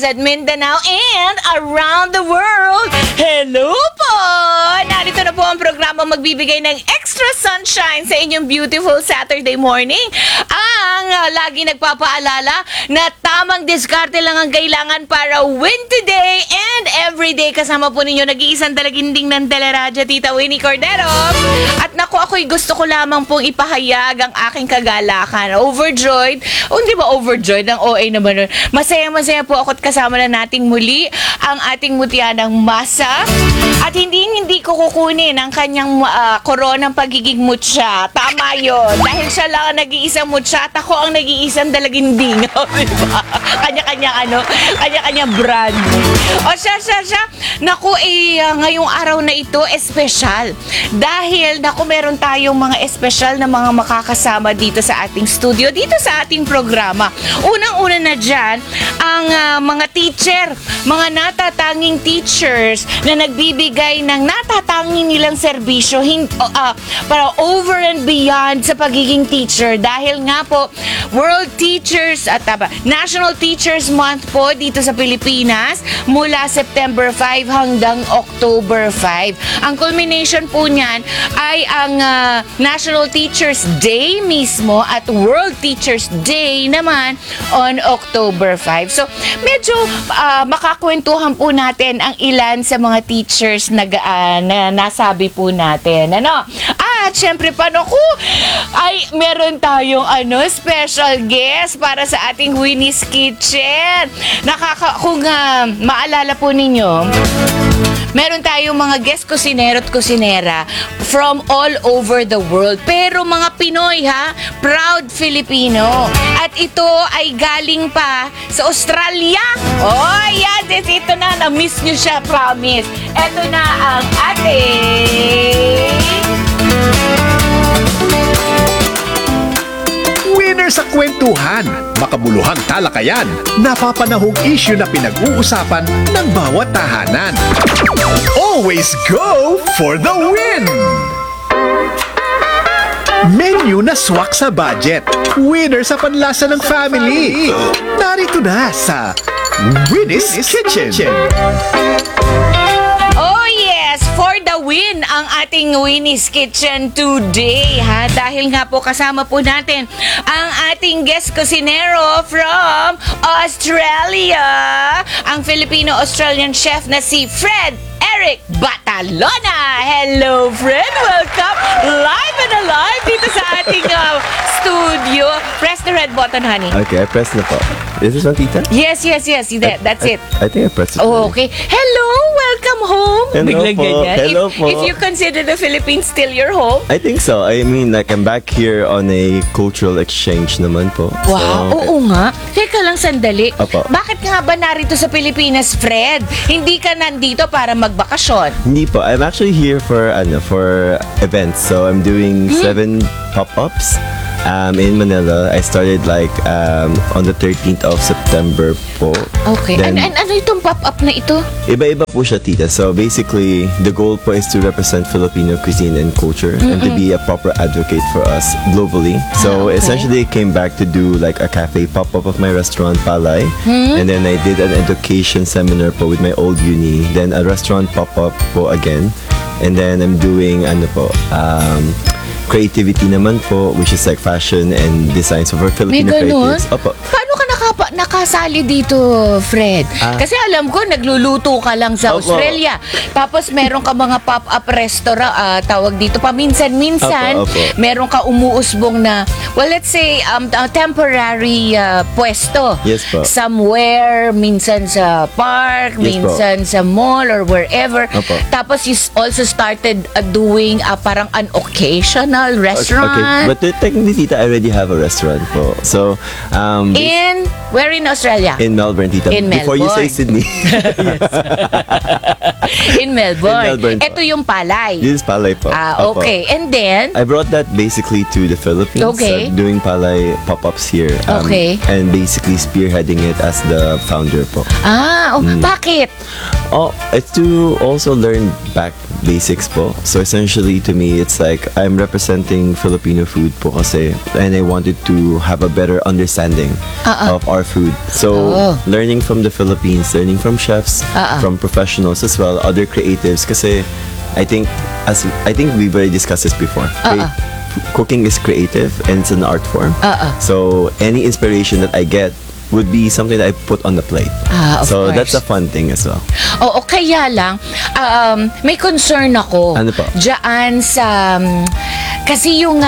Luzon, Mindanao, and around the world. Hello po! Narito na po ang programa magbibigay ng extra sunshine sa inyong beautiful Saturday morning. Ang lagi nagpapaalala na tamang diskarte lang ang kailangan para win today and everyday. Kasama po ninyo nag-iisang talaginding ng teleradyo, Tita Winnie Cordero. At naku, ako'y gusto ko lamang pong ipahayag ang aking kagalakan. Overjoyed. Hindi ba overjoyed? Ang OA naman nun. Masaya-masaya po ako at kasama na nating muli ang ating mutyanang Masa. At hindi ko kukunin ang kanyang koronang pagiging mutya. Tama yun. Dahil siya lang ang nag-iisang mutya at ako ang nag-iisang dalaginding. Diba? Kanya-kanya brand. O siya. Naku, ngayong araw na ito, espesyal. Dahil, naku, meron tayong mga espesyal na mga makakasama dito sa ating studio, dito sa ating programa. Unang-una na dyan, ang mga teacher, mga natatanging teachers na nagbibigay ng natatanging nilang serbisyo para over and beyond sa pagiging teacher. Dahil nga po, World Teachers at National Teachers Month po dito sa Pilipinas mula September 5 hanggang October 5. Ang culmination po niyan ay ang National Teachers Day mismo at World Teachers Day naman on October 5. So, medyo makakwentuhan po natin ang ilan sa mga teachers na nasabi po natin. At syempre ay meron tayong special guest para sa ating Winnie's Kitchen. Kung maalala po ninyo, meron tayong mga guest kusinero at kusinera from all over the world. Pero mga Pinoy proud Filipino. At ito ay galing pa sa Australia. Oh, yan, ito na, na-miss nyo siya, promise. Ito na ang ating winner sa kwentuhan, makabuluhang talakayan, napapanahong issue na pinag-uusapan ng bawat tahanan. Always go for the win! Menu na swak sa budget, winner sa panlasa ng family. Narito na sa Winnie's Kitchen. Oh yes, for the win ang ating Winnie's Kitchen today dahil nga po kasama po natin ang ating guest kusinero from Australia, ang Filipino-Australian chef na si Fred Eric Batalona. Hello, Fred. Welcome live and alive dito sa ating studio. Press the red button, honey. Okay, I pressed na po. Is this one, Tita? Yes. That's it. I think I pressed it. Oh, okay. Hello, welcome home. Hello Biglang po. ganyan. Hello po. If you consider the Philippines still your home. I think so. I mean, like, I'm back here on a cultural exchange naman po. Wow, oo nga. Teka lang sandali. Opo. Bakit nga ba narito sa Pilipinas, Fred? Hindi ka nandito para magbakasyon? Hindi po. I'm actually here for events. So I'm doing 7 pop-ups in Manila. I started on the 13th of September po. Okay. Then, ano itong pop-up na ito? Iba-iba po siya, Tita. So basically, the goal po is to represent Filipino cuisine and culture and to be a proper advocate for us globally. So essentially, I came back to do like a cafe pop-up of my restaurant, Palay. And then I did an education seminar po with my old uni. Then a restaurant pop-up po again. And then I'm doing creativity naman po, which is like fashion and designs of our Filipino creatives. Opo. Paano ka nakasali dito, Fred? Kasi alam ko, nagluluto ka lang sa Australia. Tapos meron ka mga pop-up restaurant, tawag dito, paminsan-minsan. Meron ka umuusbong na, well, let's say, temporary pwesto. Yes po. Somewhere, minsan sa park, minsan sa mall or wherever. Tapos you also started doing parang an occasional restaurant. Okay, but technically, Tita, I already have a restaurant po. So, where in Australia? In Melbourne, Tita. In Before you say Melbourne. Sydney. In Melbourne. In Melbourne po. Ito yung Palay. This is Palay po. Opo. Okay. And then? I brought that basically to the Philippines. Okay. Doing Palay pop-ups here. Okay. And basically spearheading it as the founder po. Bakit? It's to also learn back basics po. So essentially to me, it's like I'm representing Filipino food po kasi, and I wanted to have a better understanding of our food. So learning from the Philippines, learning from chefs, from professionals as well, other creatives kasi I think we've already discussed this before. Cooking is creative and it's an art form. So any inspiration that I get would be something that I put on the plate. Of So course. that's a fun thing as well. Oo, kaya lang, may concern ako. Ano po? Diyan sa, kasi yung,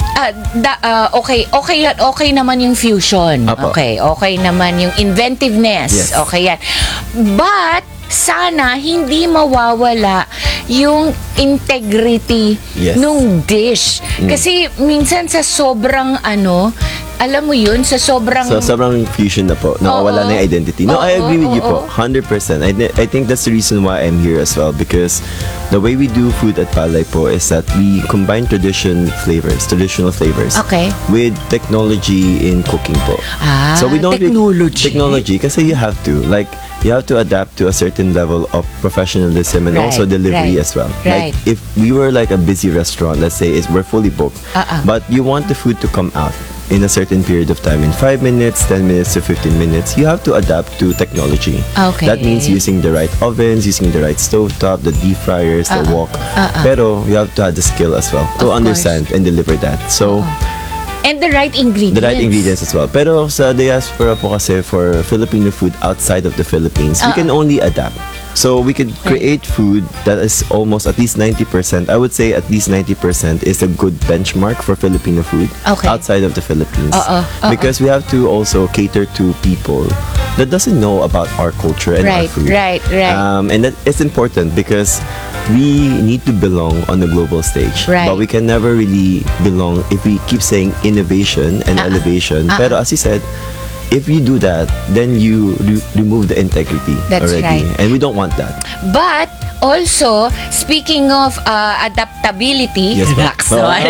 okay naman yung fusion. Apo. Okay naman yung inventiveness. Yes. Okay yan. But, sana hindi mawawala yung integrity Yes. nung dish. Kasi minsan sa sobrang alam mo yun, sa sobrang So sobrang fusion na po. Nawawala na yung identity. No, I agree with you po. 100%. I think that's the reason why I'm here as well, because the way we do food at Palay po is that we combine traditional flavors Okay. with technology in cooking po. So we don't technology kasi you have to adapt to a certain level of professionalism and Right, also delivery right, as well. right. Like if we were like a busy restaurant, let's say we're fully booked, but you want the food to come out in a certain period of time, in 5 minutes, 10 minutes to 15 minutes, you have to adapt to technology. Okay. That means using the right ovens, using the right stovetop, the deep fryers, the wok. Pero you have to have the skill as well to Of understand and deliver that. So and the right ingredients. the right ingredients as well. Pero sa diaspora po kasi for Filipino food outside of the Philippines, we can only adapt. So we could create food that is almost at least 90%. I would say at least 90% is a good benchmark for Filipino food Okay. outside of the Philippines. Because we have to also cater to people that doesn't know about our culture and our Right, food. right. And that is important because we need to belong on the global stage. Right. But we can never really belong if we keep saying innovation and elevation. Pero as you said, if you do that, then you remove the integrity That's already. right. And we don't want that. But also, speaking of adaptability, Yes, ma'am. Roxanne,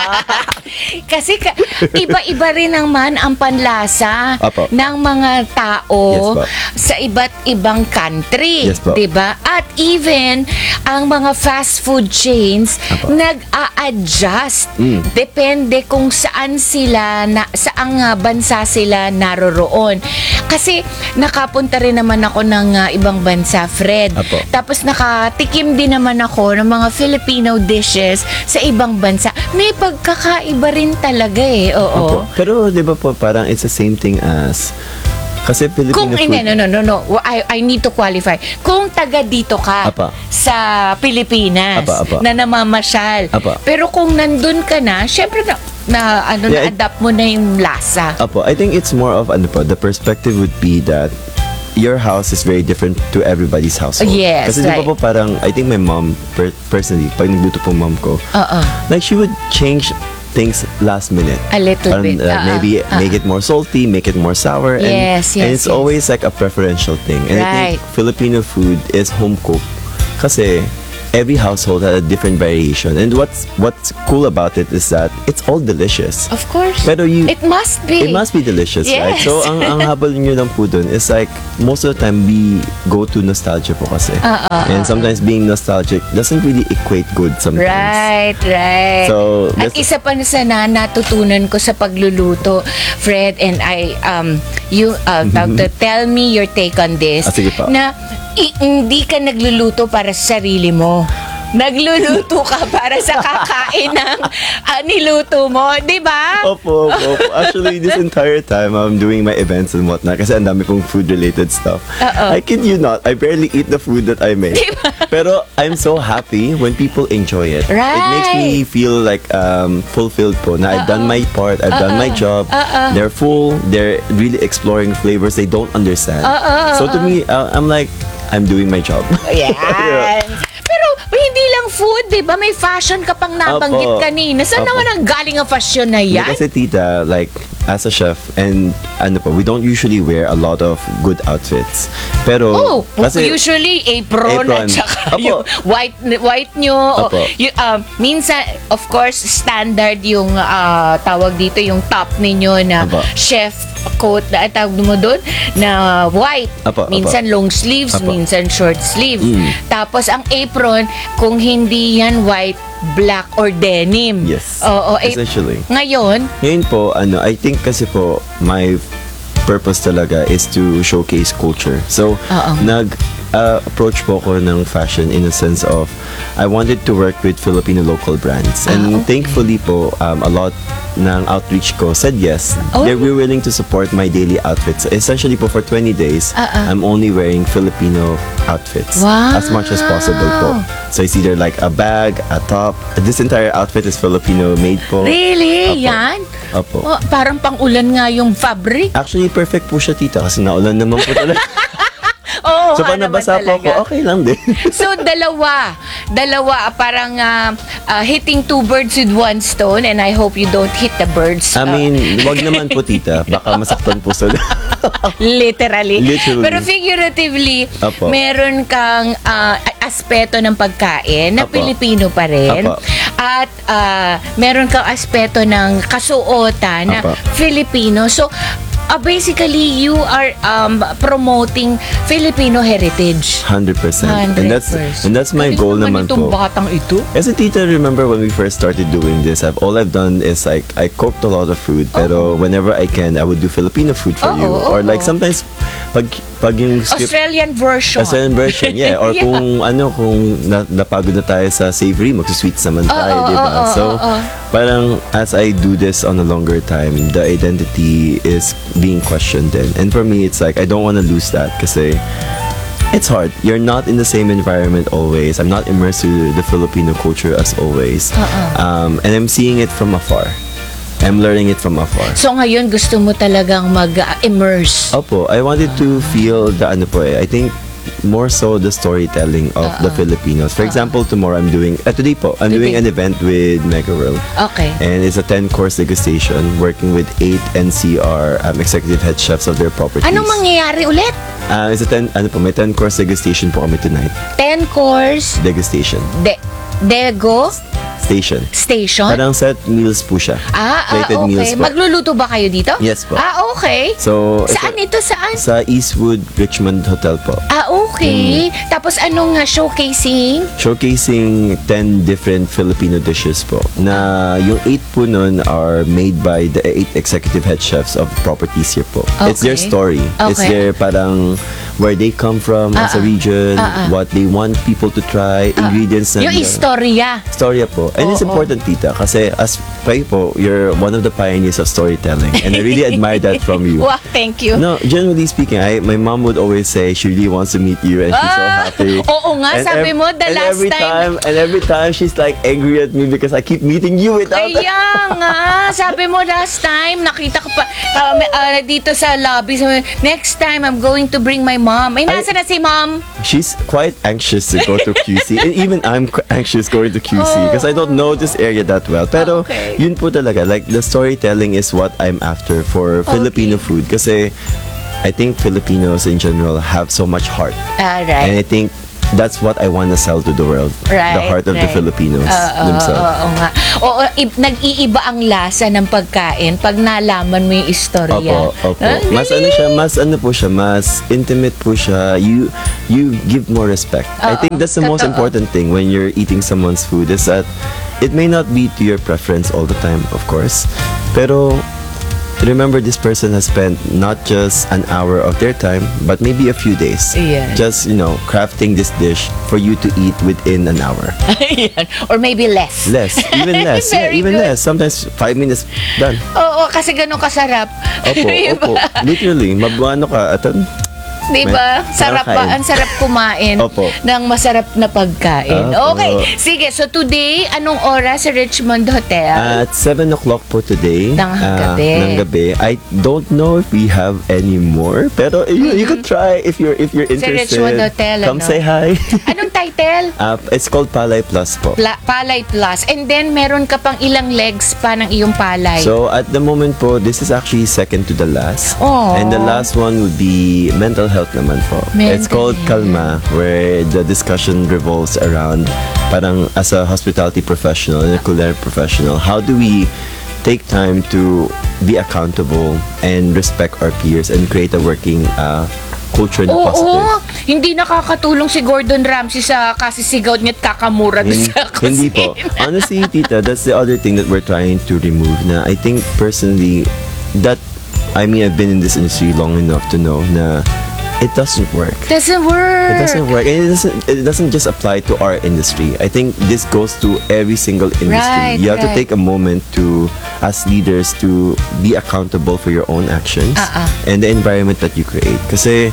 kasi iba-iba rin naman ang panlasa Apo. ng mga tao Yes, po. sa iba't ibang country, Yes, po. 'di ba? At even ang mga fast food chains Apo. nag-a-adjust depende kung saan sila saang bansa sila naroroon. Kasi nakapunta rin naman ako ng ibang bansa, Fred. Apo. Tapos nakatikim din naman ako ng mga Filipino dishes sa ibang bansa. May pagkakaiba rin talaga eh. Oo. Opo. Pero di ba po parang it's the same thing as kasi Filipino Kung food. no. I need to qualify. Kung taga dito ka Apa. sa Pilipinas Apa. na namamasyal. Apa. Pero kung nandun ka na, syempre Yeah, na-adapt mo na yung lasa. Apo, I think it's more of the perspective would be that your house is very different to everybody's household. Yes, Kasi di ba right. po parang, I think my mom, personally, pag nagluto po mom ko, like she would change things last minute. A little Parang, bit. maybe make it more salty, make it more sour. Yes, and yes, it's yes. always like a preferential thing. And I Right. think Filipino food is home cooked. Kasi every household has a different variation. And what's cool about it is that it's all delicious. Of course. Pero It must be. It must be delicious, right? Yes. So, ang habol nyo lang po dun is like, most of the time, we go to nostalgia po kasi. And sometimes being nostalgic doesn't really equate good sometimes. Right. So, At isa pa na sa natutunan ko sa pagluluto, Fred, and tell me your take on this. Sige po. Na hindi ka nagluluto para sa sarili mo. Nagluluto ka para sa kakain ng niluto mo, di ba? Opo. Actually, this entire time, I'm doing my events and whatnot kasi ang dami pong food-related stuff. I kid you not, I barely eat the food that I make. Pero I'm so happy when people enjoy it. Right. It makes me feel like fulfilled po na I've done my part, I've done my job. They're full, they're really exploring flavors they don't understand. So to me, I'm like, I'm doing my job. Yan. Pero hindi lang food, di ba? May fashion ka pang nabanggit Opo. kanina. Saan Opo. naman ang galing ang fashion na yan? Kasi tita, like, as a chef, and we don't usually wear a lot of good outfits. Pero Usually apron at saka Apo. yung white nyo. Apo. Minsan, of course, standard yung tawag dito, yung top ninyo na Apo. chef coat na tawag mo doon na white. Apo, Minsan long sleeves, Apo. minsan short sleeves. Tapos ang apron, kung hindi yan white, black or denim. Yes. Oo, Essentially. Ngayon, Ngayon po, I think kasi po, my purpose talaga is to showcase culture. So, approach po ko ng fashion in a sense of, I wanted to work with Filipino local brands. And thankfully po, a lot ng outreach ko said yes. They were willing to support my daily outfits. Essentially po, for 20 days, I'm only wearing Filipino outfits. Wow. As much as possible po. So, it's either like a bag, a top. This entire outfit is Filipino made po. really? Apo. Yan? Opo. Oh, parang pang-ulan nga yung fabric. Actually, perfect po siya, tita, kasi naulan naman po talaga. Oo, So, pag nabasa po ako, okay lang din. So, dalawa, parang hitting two birds with one stone, and I hope you don't hit the birds. I mean, wag naman po, tita. Baka masaktan po sila. Literally. Literally. Pero figuratively, Apo. meron kang aspeto ng pagkain na Apo. Pilipino pa rin. Apo. At meron kang aspeto ng kasuotan na Apo. Filipino. So, basically, you are promoting Filipino heritage. 100%. 100%. And that's my goal naman itong po. batang ito. As a tita, remember when we first started doing this, all I've done is like, I cooked a lot of food, pero whenever I can, I would do Filipino food for you. Or like sometimes, pag yung skip, Australian version. Australian version, yeah. Or Yeah. kung napagod na tayo sa savory, magsusweets naman tayo, di ba? So, parang as I do this on a longer time, the identity is being questioned then. And for me, it's like, I don't want to lose that kasi it's hard. You're not in the same environment always. I'm not immersed to the Filipino culture as always. And I'm seeing it from afar. I'm learning it from afar. So ngayon gusto mo talagang mag-immerse. Opo, I wanted to feel the I think more so the storytelling of the Filipinos. For example, tomorrow I'm doing today po, I'm doing an event with Mega World. Okay. And it's a 10-course degustation working with 8 NCR executive head chefs of their properties. Anong mangyayari ulit? It's a may 10-course degustation po kami tonight. 10 course Degustation. Dego Station. Station? Parang set meals po siya. Plated meals okay. po. Magluluto ba kayo dito? Yes po. Okay. So, Saan ito? Saan? Sa Eastwood Richmond Hotel po. Okay. Tapos anong showcasing? Showcasing 10 different Filipino dishes po. Na yung 8 po nun are made by the 8 executive head chefs of properties here po. It's their Okay. story. It's Okay. their parang where they come from as a region, what they want people to try, ingredients na Yung istorya. Storya po. And it's important, tita, kasi as kayo po, you're one of the pioneers of storytelling. And I really admire that from you. Wow, thank you. No, generally speaking, my mom would always say she really wants to meet you and she's so happy. Oo nga, sabi mo, the last time. And every time she's like angry at me because I keep meeting you without Kaya nga, sabi mo last time, nakita ko pa dito sa lobby, sabi, next time I'm going to bring my mom. Ay, nasa na si mom? She's quite anxious to go to QC. And even I'm anxious going to QC because I don't know this area that well. Pero Okay. yun po talaga, like the storytelling is what I'm after for Filipino food kasi I think Filipinos in general have so much heart. And Right. I think that's what I want to sell to the world. Right, The heart of the right. Filipinos themselves. Oo nga. Oo, nag-iiba ang lasa ng pagkain pag nalaman mo yung istorya. Opo. Ah, Mas mas intimate po siya. You give more respect. I think that's the most Totoo. important thing when you're eating someone's food is that it may not be to your preference all the time, of course. Pero remember, this person has spent not just an hour of their time, but maybe a few days. Yeah. Just, crafting this dish for you to eat within an hour. Ayan. Or maybe less. Less. Even less. Yeah, Very even good. less. Sometimes 5 minutes, done. Oo, kasi ganun kasarap. Opo, Diba? opo. Literally, magbuano ka, Di ba? Sarap ba? Nakakain. Ang sarap kumain Opo. ng masarap na pagkain. Opo. Okay. Sige, so today, anong oras sa Richmond Hotel? At 7 o'clock po today. Ng gabi. Ng gabi. I don't know if we have any more, pero you could try if you're interested. Richmond Hotel, Come ano? say hi. Anong title? It's called Palay Plus po. Palay Plus. And then, meron ka pang ilang legs pa ng iyong palay. So at the moment po, this is actually second to the last. Aw. And the last one would be mental health naman po. Mental It's called health. Kalma, where the discussion revolves around parang as a hospitality professional and a culinary professional, how do we take time to be accountable and respect our peers and create a working culture na positive. Oo, hindi nakakatulong si Gordon Ramsay sa kasisigaw niya at kakamura doon sa kusina. Hindi po. Honestly, tita, that's the other thing that we're trying to remove na I think personally that I've been in this industry long enough to know na it doesn't work. Doesn't work. It doesn't work. And it doesn't just apply to our industry. I think this goes to every single industry. Right, You have to right. take a moment to, as leaders, to be accountable for your own actions and the environment that you create. Kasi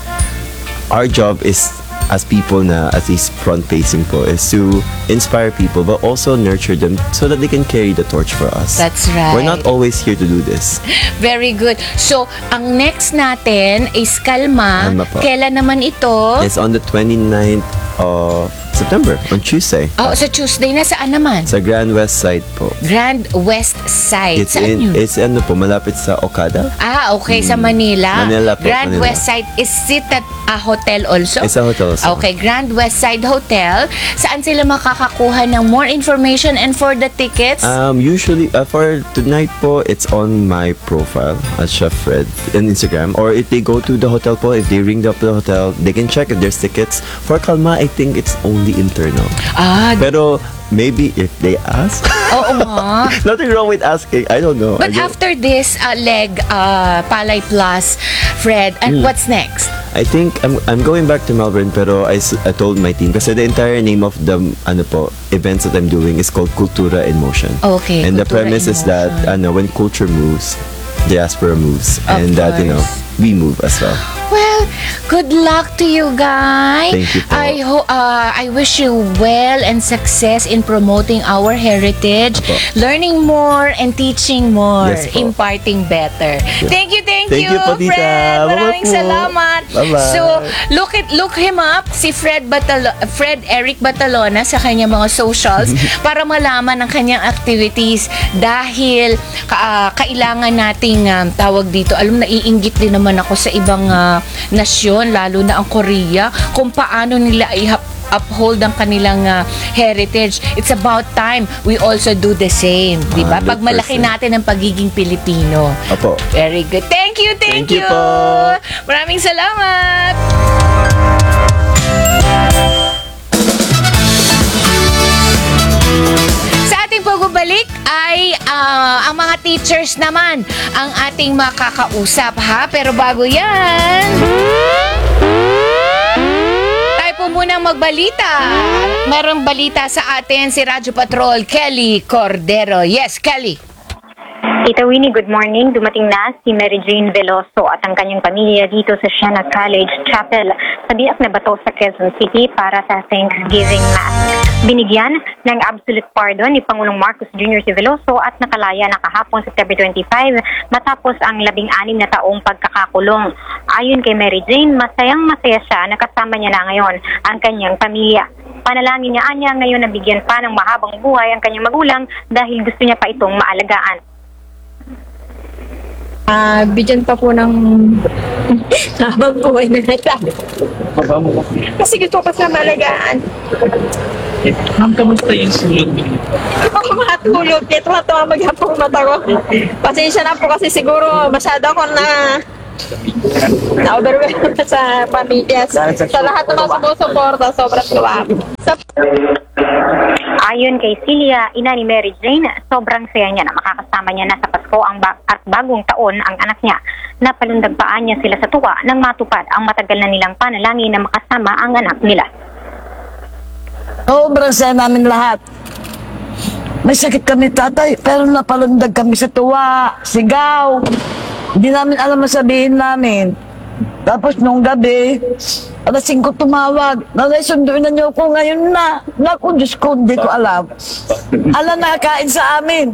our job is, as people na at least front-facing po, is to inspire people but also nurture them so that they can carry the torch for us. That's right. We're not always here to do this. Very good. So, ang next natin is Kalma. Kalma po. Kailan naman ito? It's on the 29th of September, on Tuesday. Oh, sa Tuesday na. Saan naman? Sa Grand West Side po. Grand West Side. Saan yun? It's ano po, malapit sa Okada. Ah, okay. Sa Manila. Manila po, Grand Manila. West Side. Is it at a hotel also? It's a hotel also. Okay, Grand West Side Hotel. Saan sila makakakuha ng more information and for the tickets? Usually, for tonight po, it's on my profile at Chef Fred on Instagram. Or if they go to the hotel po, if they ring up the hotel, they can check if there's tickets. For Kalma, I think it's only internal. Pero maybe if they ask. Oo nga. Nothing wrong with asking. I don't know. But after this leg, Palay Plus, Fred, and what's next? I think I'm going back to Melbourne, pero I told my team kasi the entire name of the events that I'm doing is called Kultura in Motion. Okay, And the Kultura premise in is that when culture moves, diaspora moves, and that course. we move as well. Well, good luck to you guys. Thank you po. I wish you well and success in promoting our heritage, Apo. learning more and teaching more, Yes po. imparting better. Thank you, Thank you po, tita. Fred. Bye-bye Maraming po. salamat. Bye-bye. So, look him up, si Fred Eric Batalona sa kanyang mga socials para malaman ang kanyang activities dahil kailangan nating tawag dito. Alam, naiinggit din naman ako sa ibang nasyon, lalo na ang Korea, kung paano nila uphold ang kanilang heritage. It's about time we also do the same, di ba? 100%. Pag malaki natin ang pagiging Pilipino. Opo. Very good. Thank you, thank Thank you you. po. Maraming salamat. Sa ating pagbabalik ay ang mga teachers naman ang ating makakausap, ha? Pero bago yan, tayo po munang magbalita. Merong balita sa atin si Radyo Patrol, Kelly Cordero. Yes, Kelly. Tita Winnie, good morning. Dumating na si Mary Jane Veloso at ang kanyang pamilya dito sa Siena College Chapel sa Biak na Bato sa Quezon City para sa Thanksgiving Mass. Binigyan ng absolute pardon ni Pangulong Marcos Jr. si Veloso at nakalaya na kahapon September 25 matapos ang 16 na taong pagkakakulong. Ayon kay Mary Jane, masayang-masaya siya na kasama niya na ngayon ang kanyang pamilya. Panalangin niya anya ngayon na bigyan pa ng mahabang buhay ang kanyang magulang dahil gusto niya pa itong maalagaan. Bigyan pa po ng habang buhay na nata. Kasi gusto ko pa sa malagaan. Ma'am, kamusta yung sulog niyo? Ako makatulog. Kaya tumatawa maghapong mata ko. Pasensya na po kasi siguro masyado ako na-overwhelmed sa pamilya. Sa lahat ng mga sumusuporta, sobrang tuwa. Ayon kay Celia, ina ni Mary Jane, sobrang saya niya na makakasama niya na sa Pasko at bagong taon ang anak niya. Napalundagpaan niya sila sa tuwa nang matupad ang matagal na nilang panalangin na makasama ang anak nila. Sobrang saya namin lahat. May sakit kami tatay, pero napalundag kami sa tuwa, sigaw. Hindi namin alam ang sabihin namin. Tapos nung gabi, alas 5 tumawag. Nanay, sunduin na niyo ko ngayon na. Naku, Diyos ko, hindi ko alam. Alam na kain sa amin.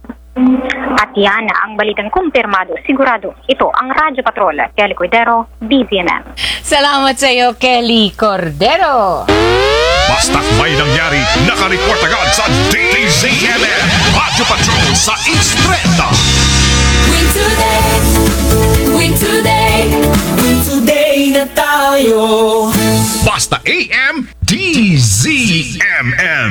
At yan ang balitang kumpirmado. Sigurado, ito ang Radyo Patrol. Kelly Cordero, DZMM. Salamat sa iyo, Kelly Cordero. Basta't may nangyari, nakareport agad sa DZMM Radyo Patrol sa East 30. Win today, win today, win today na tayo. Basta AM DZMM.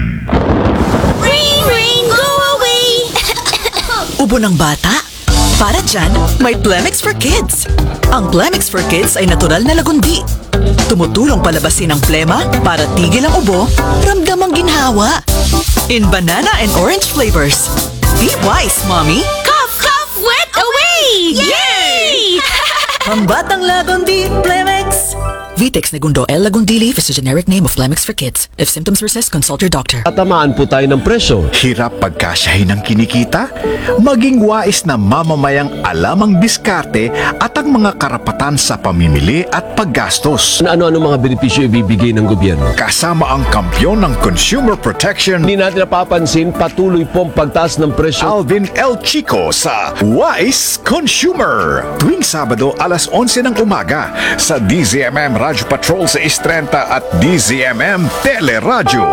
Ring, ring, go away. Ubo ng bata? Para dyan, may Plemix for Kids. Ang Plemix for Kids ay natural na lagundi. Tumutulong palabasin ang plema para tigil ang ubo, ramdam ang ginhawa. In banana and orange flavors. Be wise, Mommy! Cough, cough, wet away. Yay! Pambatang lagundi, Plemix! Vitex Negundo L. Lagundi Leaf is a generic name of Plemix for Kids. If symptoms persist, consult your doctor. Tatamaan po tayo ng presyo. Hirap pagkasyahin ng kinikita? Maging wais na mamamayang alam ang diskarte at ang mga karapatan sa pamimili at paggastos. Ano-ano mga benepisyo ibibigay ng gobyerno? Kasama ang kampyon ng consumer protection, Hindi natin napapansin patuloy pong pagtaas ng presyo. Alvin L. Chico sa Wise Consumer. Tuwing Sabado alas 11 ng umaga sa DZMM Radyo Patrol sa East 30 at DZMM Teleradyo.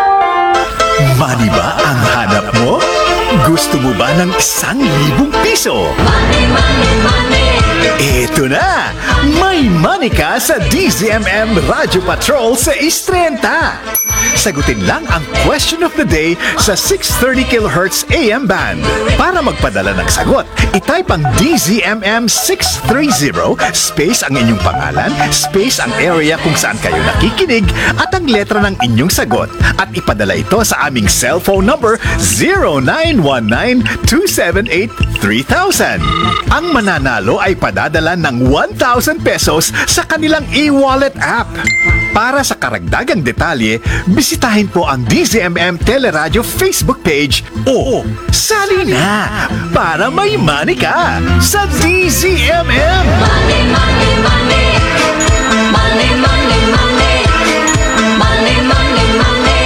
Money ba ang hanap mo? Gusto mo ba ng 1,000 piso? Money, money, money. Eto na! May money ka sa DZMM Radyo Patrol sa East 30. Sagutin lang ang question of the day sa 630 kHz AM band. Para magpadala ng sagot, itype ang DZMM 630, space ang inyong pangalan, space ang area kung saan kayo nakikinig, at ang letra ng inyong sagot. At ipadala ito sa aming cellphone number 0919-278-3000. Ang mananalo ay padadala ng 1,000 pesos sa kanilang e-wallet app. Para sa karagdagang detalye, bisitahin po ang DZMM Teleradyo Facebook page o sali na para may money ka sa DZMM! Money, money, money. Money, money, money. Money, money, money.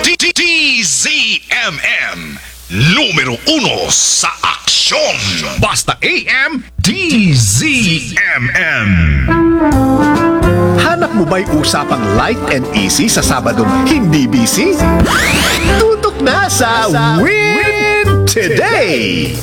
DZMM Numero 1 sa aksyon. Basta AM DZMM. Hanap mo ba'y usapang light and easy sa Sabadong hindi busy? Tutok na sa Win Today!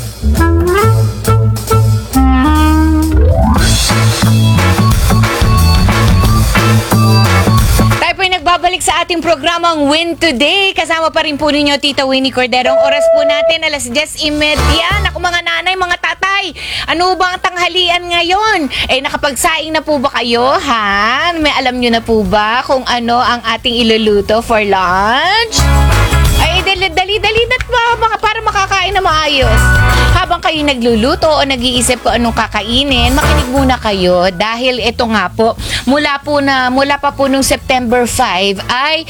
Tayo po'y nagbabalik sa ating programang Win Today. Kasama pa rin po ninyo, Tita Winnie Cordero. Ang oras po natin, alas 10:30. Naku mga nanay, mga tatay, ano ba ang tanghalian ngayon? Nakapagsaing na po ba kayo, ha? May alam nyo na po ba kung ano ang ating iluluto for lunch? Dali na para makakain na maayos. Habang kayo nagluluto o nag-iisip ko anong kakainin, makinig muna kayo dahil ito nga po, mula pa po nung September 5 ay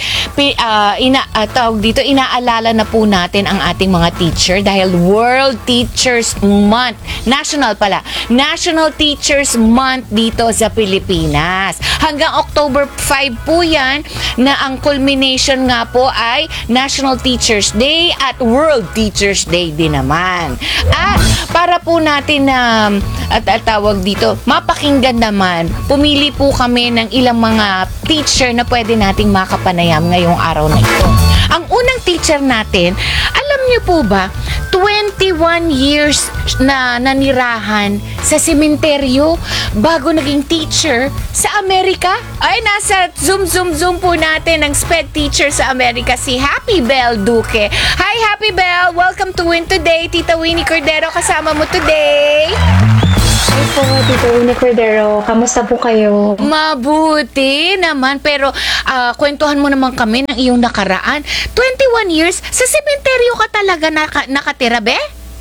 inaalala na po natin ang ating mga teacher dahil World Teachers Month. National Teachers Month dito sa Pilipinas. Hanggang October 5 po yan na ang culmination nga po ay National Teachers Day at World Teachers Day din naman. At para po natin na tawag dito, mapakinggan naman, pumili po kami ng ilang mga teacher na pwede nating makapanayam ngayong araw na ito. Ang unang teacher natin, alam niyo po ba, 21 years na nanirahan sa sementeryo bago naging teacher sa Amerika. Ay, nasa zoom po natin ang SPED teacher sa Amerika, si Happy Bell Duque. Hi, Happy Bell! Welcome to Win Today. Tita Winnie Cordero, kasama mo today. Hi po, Tito Winnie Cordero. Kamusta po kayo? Mabuti naman, pero kwentuhan mo naman kami ng iyong nakaraan. 21 years, sa sementeryo ka talaga nakatira, be?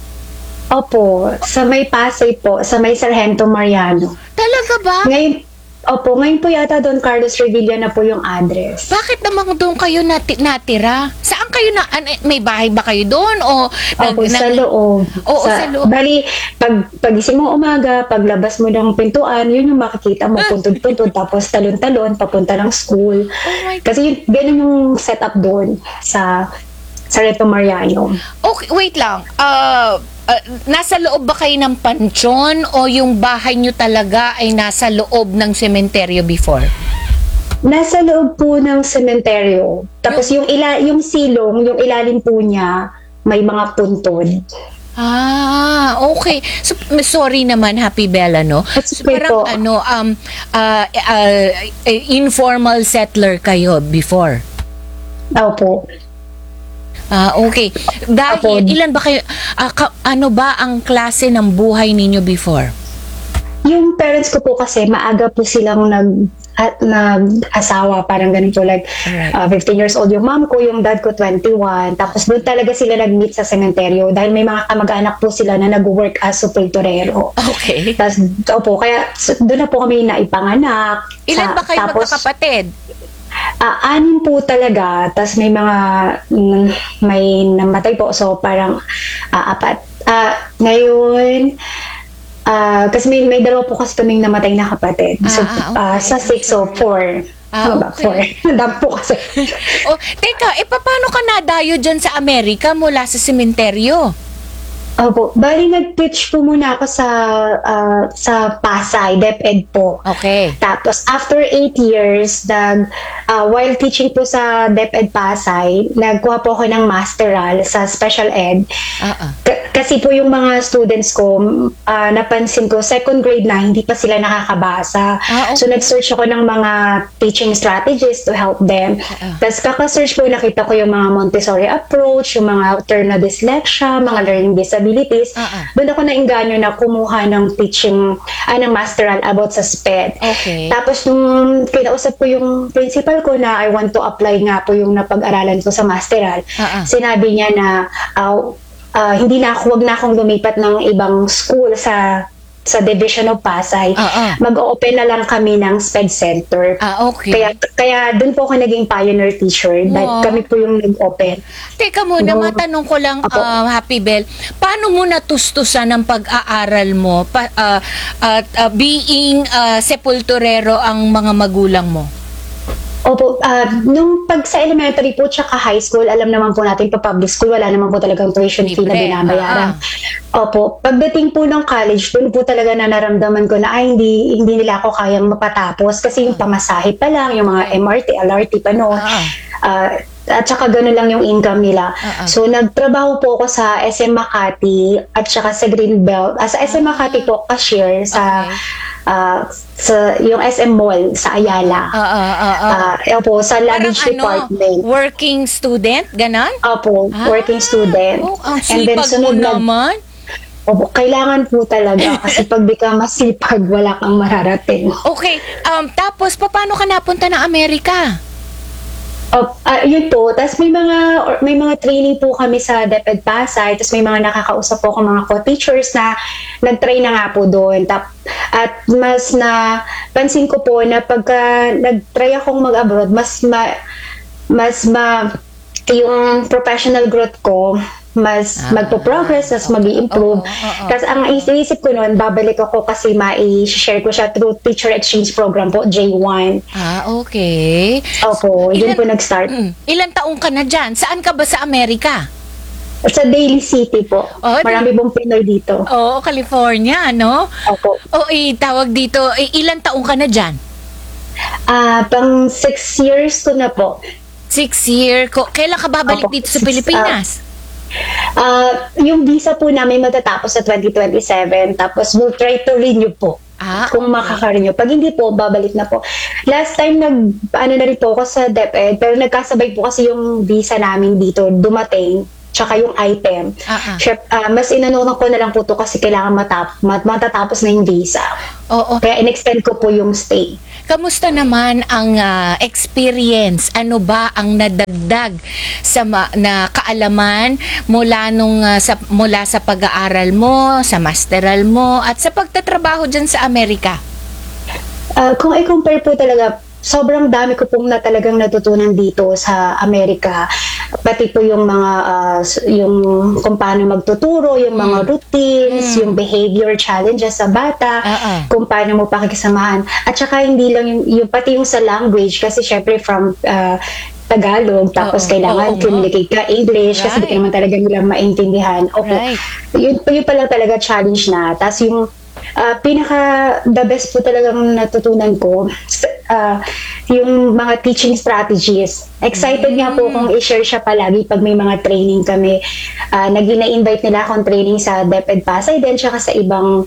Opo, sa may Pasay po, sa may Sargento Mariano. Talaga ba? Ngayon, Opo, ngayon po yata Don Carlos Revilla na po yung address. Bakit naman doon kayo natira? Saan kayo may bahay ba kayo doon? O Opo, sa loob. Oo, sa loob. Bali, pagising mo umaga, paglabas mo ng pintuan, yun yung makikita mo, puntod-puntod, tapos talon-talon, papunta ng school. my God. Kasi ganun yung setup doon sa Reto Mariano. Okay, wait lang. Nasa loob ba kayo ng pansyon o yung bahay nyo talaga ay nasa loob ng sementeryo before? Nasa loob po ng sementeryo. Tapos yung silong, yung ilalim po niya, may mga puntod. Okay. So, sorry naman, Happy Bella, no? So, parang informal settler kayo before? Opo. Okay. Dahil, ilan ba kayo, ano ba ang klase ng buhay ninyo before? Yung parents ko po kasi, maaga po silang nag-asawa, parang ganito, like 15 years old yung mom ko, yung dad ko 21, tapos doon talaga sila nag-meet sa sementeryo dahil may mga kamag-anak po sila na nag-work as sepulturero. Okay. Tapos, opo, kaya doon na po kami naipanganak. Ilan ba kayo magkakapatid? 6 po talaga, tapos may mga may namatay po, so parang 4. Ngayon, kasi may 2 po kasi kaming namatay na kapatid. So, sa 6, so 4. Okay. 4. Nandang po kasi. Teka, paano ka nadayo dyan sa Amerika mula sa sementeryo? Opo, bali nag-teach po muna ako sa Pasay, DepEd po. Okay. Tapos after 8 years, while teaching po sa DepEd Pasay, nagkuha po ako ng masteral sa special ed. Kasi po yung mga students ko, napansin ko, second grade na, hindi pa sila nakakabasa. Okay. So nag-search ako ng mga teaching strategies to help them. Tapos kaka-search po, nakita ko yung mga Montessori approach, yung mga term na dyslexia, mga learning disabilities. Doon ako nainganyo na kumuha ng teaching, ng masteral about sa SPED. Okay. Tapos nung kinausap ko yung principal ko na I want to apply nga po yung napag-aralan ko sa masteral, sinabi niya na wag na akong lumipat ng ibang school sa Division of Pasay. Mag-open na lang kami ng SPED Center. Okay. Kaya doon po ako naging pioneer teacher. Dahil kami po yung nag-open. Teka muna, matanong ko lang, Happy Bell, paano mo natustusan ang pag-aaral mo being sepulturero ang mga magulang mo? Opo, nung pag sa elementary po tsaka high school, alam naman po natin pa public school, wala naman po talagang tuition fee na binabayaran. Opo, pagdating po ng college, doon po talaga na naramdaman ko na hindi nila ako kayang mapatapos kasi yung pamasahe pa lang, yung mga MRT, LRT pa noon. At saka gano'n lang yung income nila. So, nagtrabaho po ako sa SM Makati at saka sa Greenbelt. Sa SM Makati po, cashier sa yung SM Mall sa Ayala. Opo, sa luggage department. Working student, ganon? Opo, working student. Ang sipag mo naman. Opo, kailangan po talaga kasi pag di ka masipag, wala kang mararating. Okay, tapos paano ka napunta ng Amerika? Yun po. Tapos may mga training po kami sa DepEd Pasay. Tapos may mga nakakausap po ako mga co-teachers na nag-train na nga po doon. At mas pansin ko po na pagka nag-try akong mag-abroad, yung professional growth ko, mas magpo-progress, mas mag-i-improve. Kasi ang isip ko noon, babalik ako kasi mai-share ko siya through teacher exchange program po, J1. Okay. Opo, yun po nag-start. Ilan taong ka na dyan? Saan ka ba sa Amerika? Sa Daly City po. Marami pong Pinoy dito. California, no? Opo. Tawag dito, ilan taong ka na dyan? Pang 6 years ko na po. 6 years ko. Kailan ka babalik dito sa Pilipinas? Yung visa po namin matatapos sa 2027, tapos we'll try to renew po. Kung makaka-renew. Pag hindi po, babalik na po. Last time na rin po ako sa DepEd, pero nagkasabay po kasi yung visa namin dito dumating, tsaka yung item. Mas inanunan ko na lang po to kasi kailangan matatapos na yung visa. Kaya in-extend ko po yung stay. Kamusta naman ang experience? Ano ba ang nadagdag na kaalaman mula sa pag-aaral mo, sa masteral mo, at sa pagtatrabaho dyan sa Amerika? Kung i-compare po talaga, sobrang dami ko pong talagang natutunan dito sa Amerika. Pati po yung mga, yung kung paano magtuturo, yung mga routines, yung behavior challenges sa bata, kung paano mo pakikisamahan. At saka hindi lang yung pati yung sa language, kasi syempre from Tagalog, tapos kailangan communicate ka English kasi di ka naman talaga nila maintindihan. Okay. Yun pa lang talaga challenge na. Tapos yung the best po talagang natutunan ko, yung mga teaching strategies. Excited nga po kung i-share siya palagi pag may mga training kami. Na-invite nila akong training sa DepEd Pasay din, tsaka sa ibang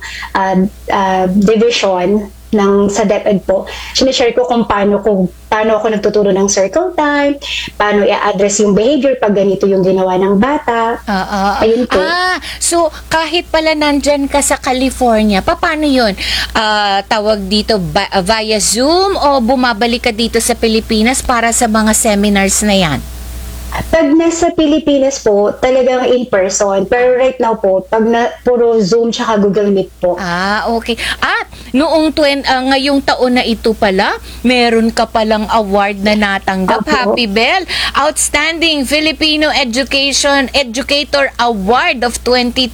division sa DepEd po. Sinishare ko kung paano ako nagtuturo ng circle time, paano i-address yung behavior pag ganito yung ginawa ng bata. Ayun po. So kahit pala nandyan ka sa California, paano yun? Tawag dito via Zoom o bumabalik ka dito sa Pilipinas para sa mga seminars na yan? Pag nasa Pilipinas po, talagang in person. Pero right now po, puro Zoom tsaka Google Meet po. Okay. At noong ngayong taon na ito pala, meron ka palang award na natanggap. Happy Bell, Outstanding Filipino Educator Award of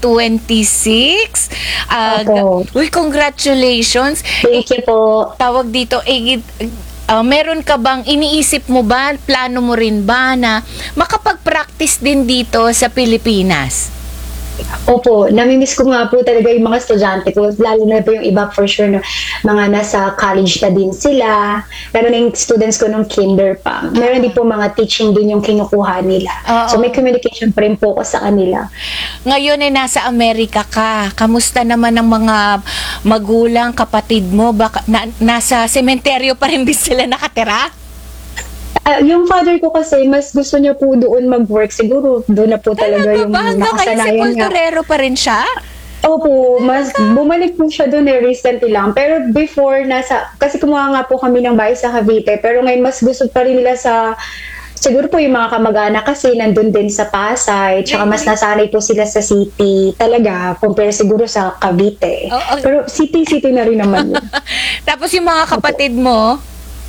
2026. Uy, congratulations. Thank you po. Tawag dito, meron ka bang iniisip mo ba, plano mo rin ba na makapag-practice din dito sa Pilipinas? Opo, namimiss ko nga po talaga yung mga estudyante ko, lalo na po yung iba for sure na mga nasa college na din sila, lalo na yung students ko nung kinder pa. Meron din po mga teaching din yung kinukuha nila. So may communication pa rin po ko sa kanila. Ngayon ay nasa Amerika ka. Kamusta naman ang mga magulang, kapatid mo? Baka nasa sementeryo pa rin din sila nakatira? Yung father ko kasi, mas gusto niya po doon mag-work. Siguro doon na po talaga yung nakasanayan niya. Sepulturero pa rin siya? Opo, mas bumalik po siya doon recently lang. Pero before, kasi kumuha nga po kami ng bahay sa Cavite. Pero ngayon, mas gusto pa rin nila siguro po yung mga kamag-anak kasi nandun din sa Pasay. Tsaka mas nasanay po sila sa city talaga, compare siguro sa Cavite. Pero city na rin naman yun. Tapos yung mga kapatid mo?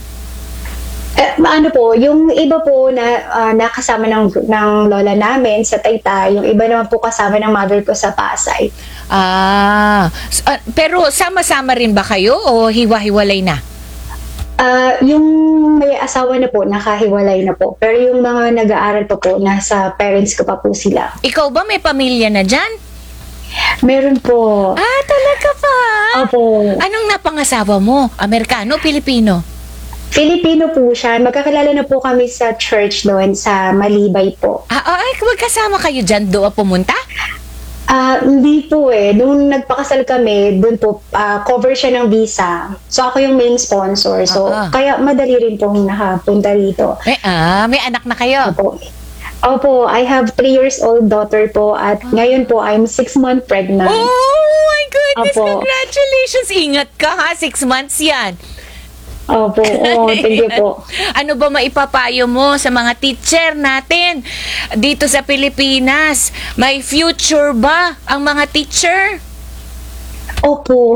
Ano po, yung iba po na nakasama ng lola namin sa Taytay, yung iba naman po kasama ng mother ko sa Pasay. Pero sama-sama rin ba kayo o hiwa-hiwalay na? Yung may asawa na po, nakahiwalay na po. Pero yung mga nag-aaral pa po, nasa parents ko pa po sila. Ikaw ba may pamilya na dyan? Meron po. Talaga pa? Opo. Anong napangasawa mo? Amerikano, Pilipino? Filipino po siya. Magkakilala na po kami sa church doon sa Malibay po. Magkasama kayo dyan doon pumunta? Hindi po Nung nagpakasal kami, doon po, cover siya ng visa. So ako yung main sponsor. So kaya madali rin pong nakapunta rito. May anak na kayo? Opo, I have 3 years old daughter po at ngayon po I'm 6 months pregnant. Oh my goodness, congratulations! Ingat ka ha, 6 months yan. Opo, thank you po. Ano ba maipapayo mo sa mga teacher natin dito sa Pilipinas? May future ba ang mga teacher? Opo.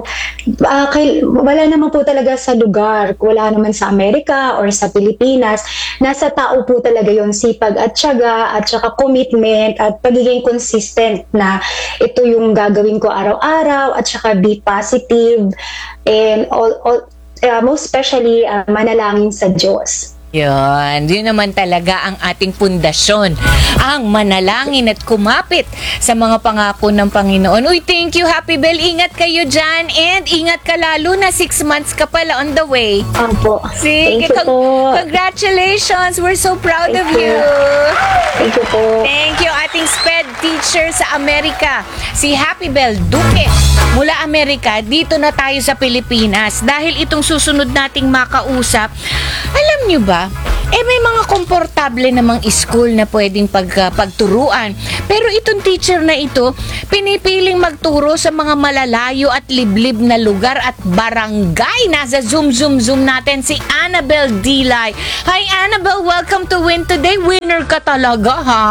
Wala naman po talaga sa lugar. Wala naman sa Amerika or sa Pilipinas. Nasa tao po talaga yung sipag at tiyaga at saka commitment at pagiging consistent na ito yung gagawin ko araw-araw at saka be positive and most especially manalangin sa Diyos. Yun naman talaga ang ating pundasyon. Ang manalangin at kumapit sa mga pangako ng Panginoon. Uy, thank you, Happy Bell. Ingat kayo dyan. And ingat ka lalo na 6 months ka pala on the way. Opo. Sige, thank you po. Congratulations. We're so proud of you. Thank you po. Thank you, ating SPED teacher sa Amerika. Si Happy Bell Duque. Mula Amerika, dito na tayo sa Pilipinas. Dahil itong susunod nating makausap, alam nyo ba, may mga komportable namang school na pwedeng pagturuan. Pero itong teacher na ito, pinipiling magturo sa mga malalayo at liblib na lugar at barangay. Nasa Zoom natin si Annabel Dilay. Hi Annabel, welcome to Win Today. Winner ka talaga, ha?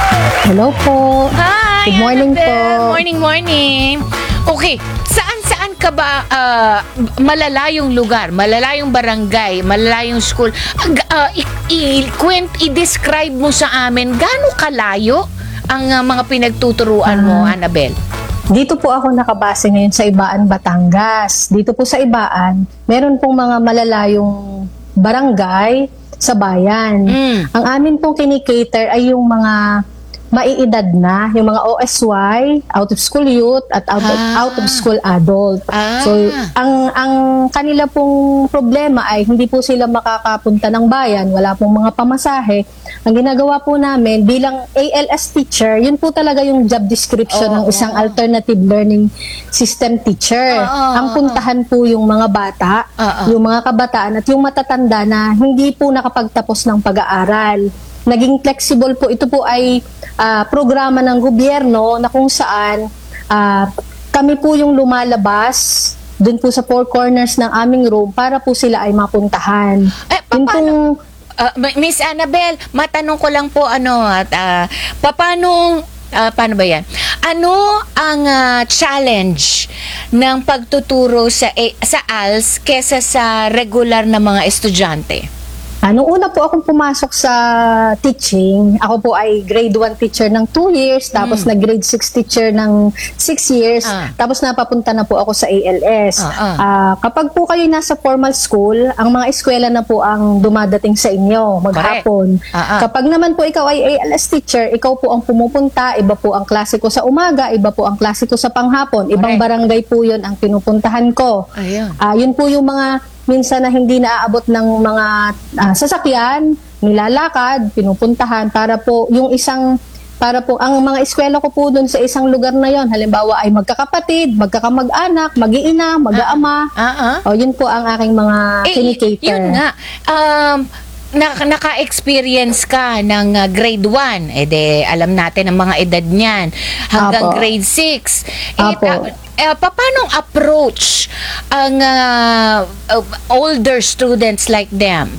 Hello po. Hi, Good morning Annabel. po. Morning. Okay, saan ka ba, malalayong lugar, malalayong barangay, malalayong school, i-describe mo sa amin, gaano kalayo ang mga pinagtuturuan mo, Annabel? Dito po ako nakabase ngayon sa Ibaan, Batangas. Dito po sa Ibaan, meron pong mga malalayong barangay sa bayan. Ang amin pong kinikater ay yung mga maiedad na, yung mga OSY, out of school youth at out of school adult. So ang kanila pong problema ay hindi po sila makakapunta ng bayan, wala pong mga pamasahe. Ang ginagawa po namin bilang ALS teacher, yun po talaga yung job description ng isang alternative learning system teacher. Ang puntahan po yung mga bata, yung mga kabataan at yung matatanda na hindi po nakapagtapos ng pag-aaral. Naging flexible po. Ito po ay programa ng gobyerno na kung saan kami po yung lumalabas dun po sa four corners ng aming room para po sila ay mapuntahan. Miss Annabel, matanong ko lang po paano ba yan? Ano ang challenge ng pagtuturo sa ALS kesa sa regular na mga estudyante? Nung una po akong pumasok sa teaching, ako po ay grade 1 teacher ng 2 years, tapos nag-grade 6 teacher ng 6 years, tapos napapunta na po ako sa ALS. Kapag po kayo nasa formal school, ang mga eskwela na po ang dumadating sa inyo maghapon. Kapag naman po ikaw ay ALS teacher, ikaw po ang pumupunta, iba po ang klase ko sa umaga, iba po ang klase ko sa panghapon, ibang barangay po yun ang pinupuntahan ko. Yun po yung mga minsan na hindi naaabot ng mga sasakyan, nilalakad, pinupuntahan para po ang mga eskwela ko po doon sa isang lugar na yon, halimbawa ay magkakapatid, magkakamag-anak, mag-iina, mag-aama. Yun po ang aking mga kinikater. Yun nga. Naka-experience ka ng grade 1, alam natin ang mga edad niyan hanggang grade 6. Paano approach ang older students like them?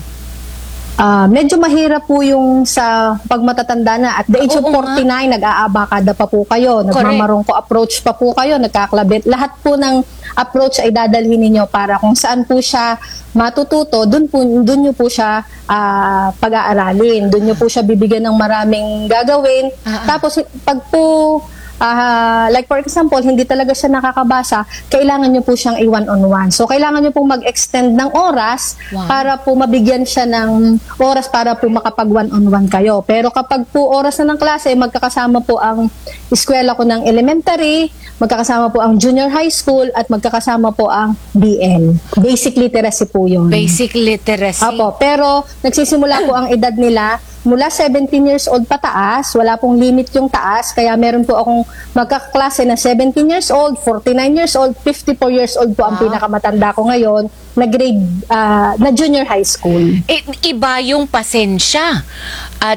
Medyo mahirap po yung sa pagmatatanda na. At the age of 49, nag-aabakada pa po kayo, nagmamarongko approach pa po kayo, nagkaklabit. Lahat po ng approach ay dadalhin ninyo para kung saan po siya matututo, dun nyo po siya pag-aaralin. Dun nyo po siya bibigyan ng maraming gagawin. Tapos pag po like for example, hindi talaga siya nakakabasa, kailangan nyo po siyang i-one-on-one. So, kailangan nyo pong mag-extend ng oras para po mabigyan siya ng oras para po makapag-one-on-one kayo. Pero kapag po oras na ng klase, magkakasama po ang eskwela ko ng elementary, magkakasama po ang junior high school, at magkakasama po ang BL. Basic literacy po yun. Basic literacy. Opo, pero nagsisimula po ang edad nila mula 17 years old pataas, wala pong limit yung taas, kaya meron po akong magkaklase na 17 years old, 49 years old, 54 years old po ang pinakamatanda ko ngayon na grade, na junior high school. Iba yung pasensya at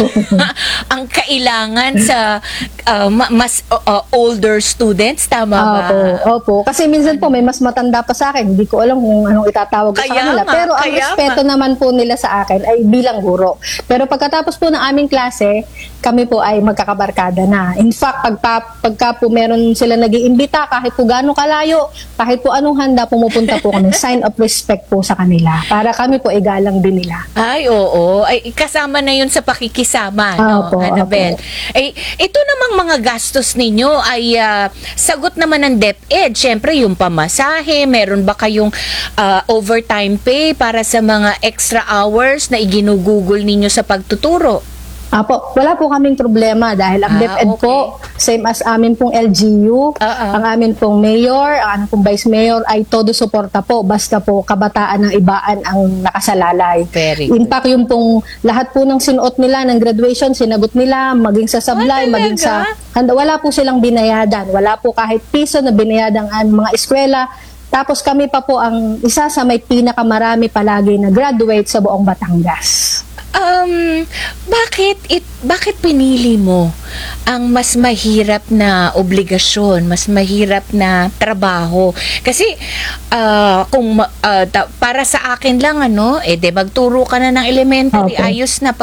ang kailangan sa mas older students, tama ba? Opo. Kasi minsan po may mas matanda pa sa akin, hindi ko alam kung anong itatawag ko sa kanila. Pero ang respeto naman po nila sa akin ay bilang guro. Pero pagkatapos po ng aming klase, kami po ay magkakabarkada na. In fact, pagka po meron sila nag-iimbita, kahit po gaano kalayo, kahit po anong handa, pumupunta po kami. Sign of respect po sa kanila. Para kami po igalang din nila. Ay, oo. Ay, kasama na yun sa pakikisama, no, Annabel? Ay, ito namang mga gastos ninyo ay sagot naman ng DepEd. Siyempre, yung pamasahe, meron ba kayong overtime pay para sa mga extra hours na iginugugol ninyo sa pagtuturo? Wala po kaming problema dahil ang DepEd po, same as amin pong LGU, ang amin pong mayor, ang amin pong vice mayor ay todo suporta po, basta po kabataan ng Ibaan ang nakasalalay. In fact, yung pong lahat po ng sinuot nila ng graduation, sinagot nila, maging sa sablay, maging sa wala po silang binayadan, wala po kahit piso na binayadan ang mga eskwela. Tapos kami pa po ang isa sa may pinakamarami palagi na graduate sa buong Batangas. Bakit pinili mo ang mas mahirap na obligasyon, mas mahirap na trabaho? Kasi para sa akin lang magturo ka na ng elementary, ayos na.